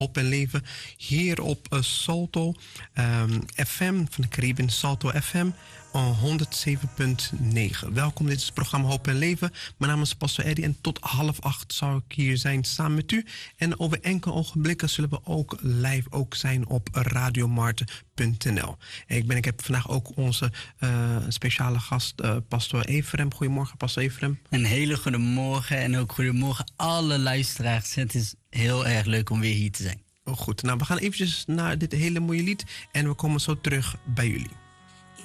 Hoop en Leven hier op Salto FM van de Caribbean Salto FM 107.9. Welkom, dit is het programma Hoop en Leven. Mijn naam is Pastor Eddie en tot 7:30 zal ik hier zijn samen met u. En over enkele ogenblikken zullen we ook live zijn op radiomarten.nl. Ik heb vandaag ook onze speciale gast, Pastor Efrem. Goedemorgen, Pastor Efrem. Een hele goede morgen en ook goedemorgen alle luisteraars. Het is heel erg leuk om weer hier te zijn. Oh, goed, nou we gaan eventjes naar dit hele mooie lied en we komen zo terug bij jullie.